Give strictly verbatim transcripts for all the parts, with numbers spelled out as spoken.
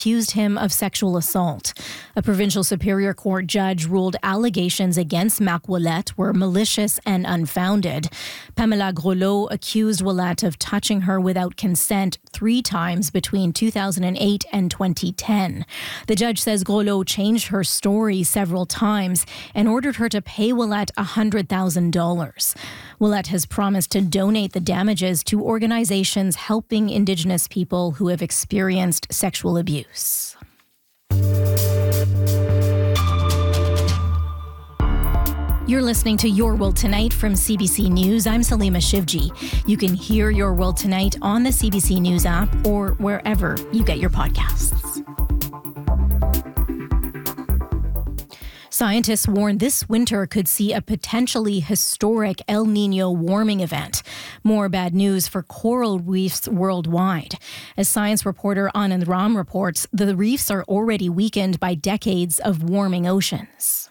accused him of sexual assault. A provincial superior court judge ruled allegations against Marc Ouellette were malicious and unfounded. Pamela Groslo accused Ouellette of touching her without consent three times between two thousand eight and twenty ten. The judge says Groslo changed her story several times and ordered her to pay Ouellette one hundred thousand dollars. Ouellette has promised to donate the damages to organizations helping Indigenous people who have experienced sexual abuse. You're listening to Your World Tonight from C B C News. I'm Salima Shivji. You can hear Your World Tonight on the C B C News app or wherever you get your podcasts. Scientists warn this winter could see a potentially historic El Niño warming event. More bad news for coral reefs worldwide. As science reporter Anand Ram reports, the reefs are already weakened by decades of warming oceans.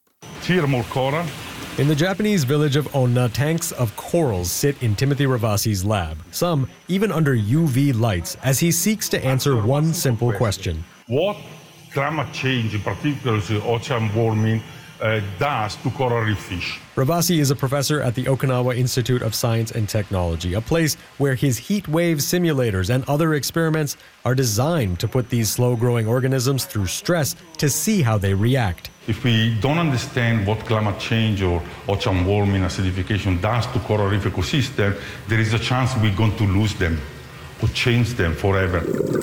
In the Japanese village of Onna, tanks of corals sit in Timothy Ravasi's lab, some even under U V lights, as he seeks to answer one simple question. What climate change, in particular ocean warming, uh, does to coral reef fish? Ravasi is a professor at the Okinawa Institute of Science and Technology, a place where his heat wave simulators and other experiments are designed to put these slow-growing organisms through stress to see how they react. If we don't understand what climate change or ocean warming acidification does to coral reef ecosystem, there is a chance we're going to lose them or change them forever.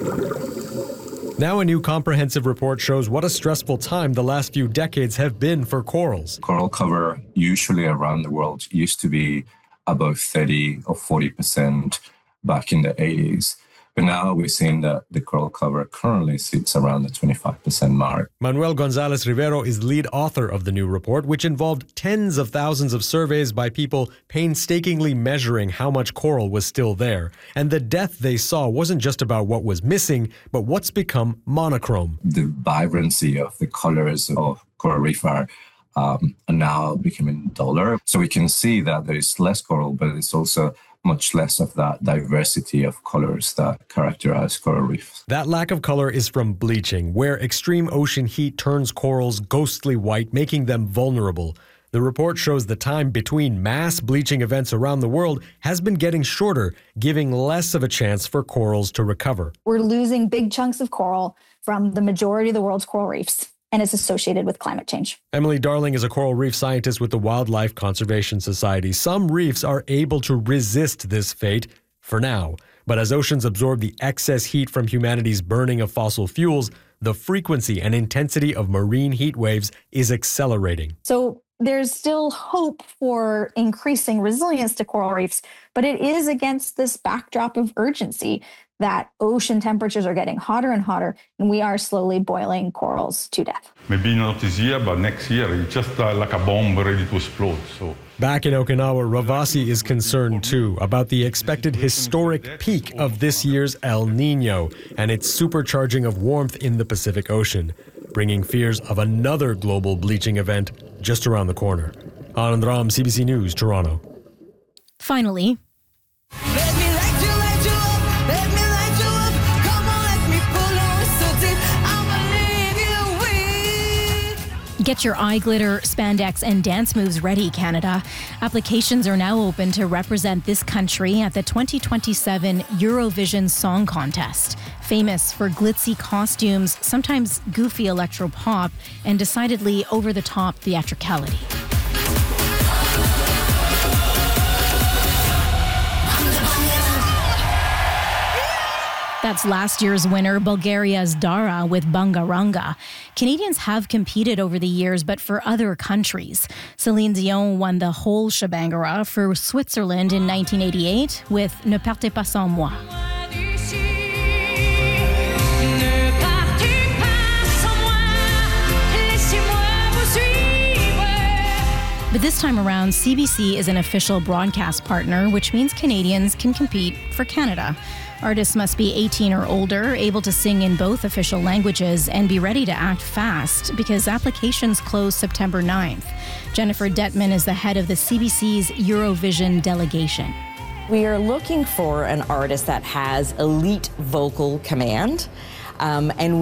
Now a new comprehensive report shows what a stressful time the last few decades have been for corals. Coral cover usually around the world used to be above thirty or forty percent back in the eighties. But now we're seeing that the coral cover currently sits around the twenty-five percent mark. Manuel Gonzalez Rivero is lead author of the new report, which involved tens of thousands of surveys by people painstakingly measuring how much coral was still there. And the death they saw wasn't just about what was missing, but what's become monochrome. The vibrancy of the colors of coral reef are um, are now becoming duller. So we can see that there is less coral, but it's also much less of that diversity of colors that characterize coral reefs. That lack of color is from bleaching, where extreme ocean heat turns corals ghostly white, making them vulnerable. The report shows the time between mass bleaching events around the world has been getting shorter, giving less of a chance for corals to recover. We're losing big chunks of coral from the majority of the world's coral reefs, and it's associated with climate change. Emily Darling is a coral reef scientist with the Wildlife Conservation Society. Some reefs are able to resist this fate for now. But as oceans absorb the excess heat from humanity's burning of fossil fuels, the frequency and intensity of marine heat waves is accelerating. So there's still hope for increasing resilience to coral reefs, but it is against this backdrop of urgency that ocean temperatures are getting hotter and hotter, and we are slowly boiling corals to death. Maybe not this year, but next year, it's just uh, like a bomb ready to explode. So, back in Okinawa, Ravasi is concerned too about the expected historic peak of this year's El Niño and its supercharging of warmth in the Pacific Ocean, bringing fears of another global bleaching event just around the corner. Anand Ram, C B C News, Toronto. Finally, get your eye glitter, spandex, and dance moves ready, Canada. Applications are now open to represent this country at the twenty twenty-seven Eurovision Song Contest. Famous for glitzy costumes, sometimes goofy electro-pop, and decidedly over-the-top theatricality. That's last year's winner, Bulgaria's Dara, with Bangaranga. Canadians have competed over the years, but for other countries. Celine Dion won the whole shebangara for Switzerland in nineteen eighty-eight with Ne partez pas sans moi. But this time around, C B C is an official broadcast partner, which means Canadians can compete for Canada. Artists must be eighteen or older, able to sing in both official languages, and be ready to act fast because applications close September ninth. Jennifer Detman is the head of the C B C's Eurovision delegation. We are looking for an artist that has elite vocal command, um, and